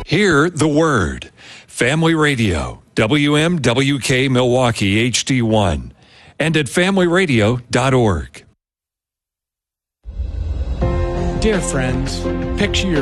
Hear the word. Family Radio, WMWK Milwaukee HD1, and at familyradio.org. Dear friends, picture your